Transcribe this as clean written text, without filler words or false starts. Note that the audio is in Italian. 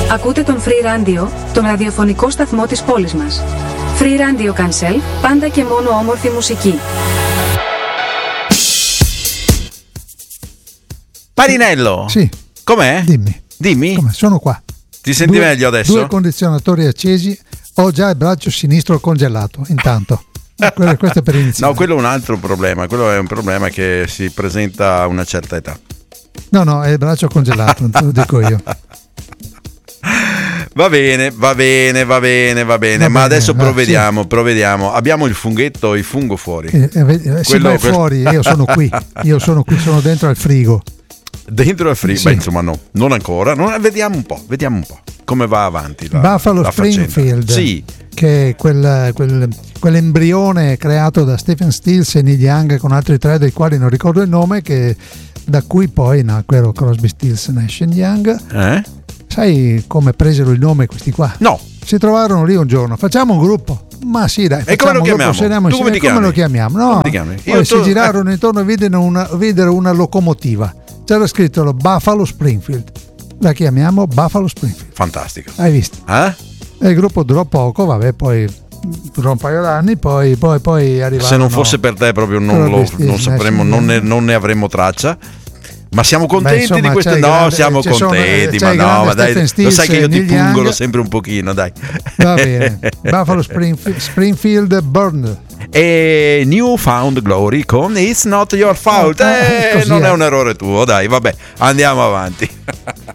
Ακούτε τον Free Radio, τον ραδιοφωνικό σταθμό της πόλης μας. Free Radio Cancel, πάντα και μόνο όμορφη μουσική. Parinello, Sì. com'è? Dimmi. Come? Sono qua. Ti senti meglio adesso? 2 condizionatori accesi, ho già il braccio sinistro congelato, intanto. Questo è per iniziare. No, quello è un altro problema, quello è un problema che si presenta a una certa età. No, è il braccio congelato, te lo dico io. Va bene, ma adesso provvediamo. Abbiamo il fungo fuori. Sì, vai fuori, io sono qui, sono dentro al frigo. Dentro al frigo? Sì. Beh, insomma no, non ancora. Vediamo un po' come va avanti Buffalo la Springfield, sì, che è quell'embrione creato da Stephen Stills e Neil Young con altri 3 dei quali non ricordo il nome, da cui poi nacquero Crosby, Stills, Nash and Young. Sai come presero il nome questi qua? No. Si trovarono lì un giorno, facciamo un gruppo. Ma sì, dai, e come lo chiamiamo? Come lo chiamiamo? No, poi si girarono intorno e videro una locomotiva. C'era scritto Buffalo Springfield. La chiamiamo Buffalo Springfield. Fantastico. Hai visto? E il gruppo durò poco, vabbè, durò un paio d'anni, poi arrivarono. Se non fosse per te proprio non sapremmo, non ne avremo traccia. Ma siamo contenti di queste? No, siamo contenti, ma dai, lo sai che io ti pungolo sempre un pochino, dai. Va bene. Buffalo Springfield Burned. E New Found Glory con It's Not Your Fault. Non è un errore tuo, dai, vabbè, andiamo avanti.